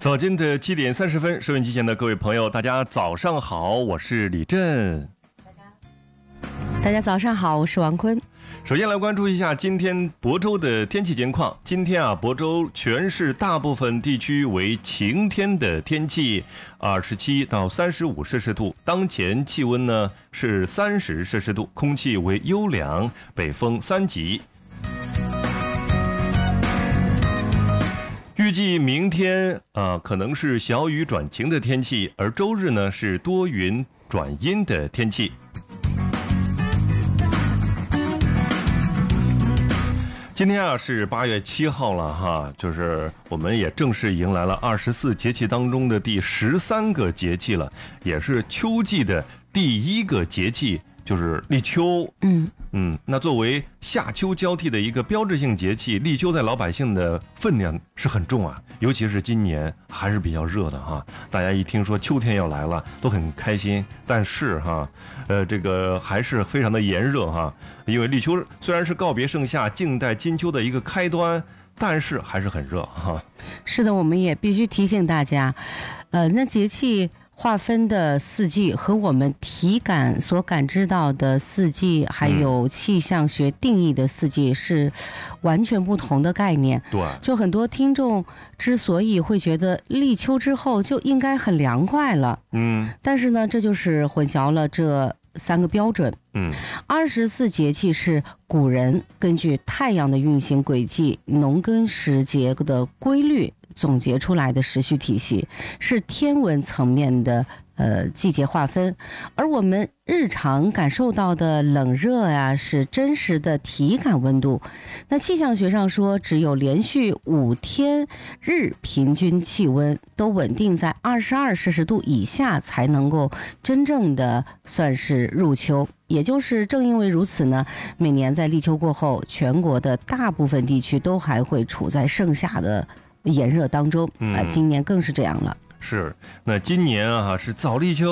早间的7点30分，收音机前的各位朋友，大家早上好，我是李振。 大家早上好，我是王坤。 首先来关注一下今天亳州的天气情况。今天亳州全市大部分地区为晴天的天气，27到35摄氏度，当前气温呢是30摄氏度，空气为优良，北风3级。预计明天可能是小雨转晴的天气，而周日呢是多云转阴的天气。今天是8月7号了哈，就是我们也正式迎来了24节气当中的第13个节气了，也是秋季的第一个节气，就是立秋。那作为夏秋交替的一个标志性节气，立秋在老百姓的分量是很重啊，尤其是今年还是比较热的哈，大家一听说秋天要来了都很开心，但是这个还是非常的炎热哈，因为立秋虽然是告别盛夏，静待金秋的一个开端，但是还是很热哈。 是的，我们也必须提醒大家，那节气划分的四季和我们体感所感知到的四季，还有气象学定义的四季是完全不同的概念。 对， 就很多听众之所以会觉得立秋之后就应该很凉快了，但是呢，这就是混淆了这3个标准。24节气是古人根据太阳的运行轨迹、农耕时节的规律总结出来的时序体系，是天文层面的季节划分，而我们日常感受到的冷热呀，是真实的体感温度。那气象学上说，只有连续5天日平均气温都稳定在22摄氏度以下，才能够真正的算是入秋。也就是正因为如此呢，每年在立秋过后，全国的大部分地区都还会处在盛夏的炎热当中。今年更是这样了。 是，那今年是早立秋